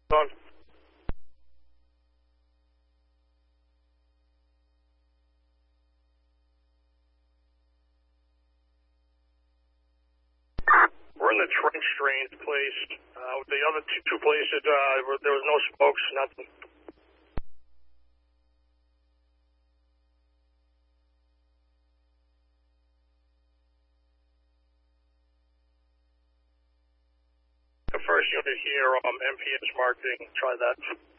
Done. We're in the trench drains place. The other two places, there was no smokes, nothing. The first unit here, MPS marketing, try that.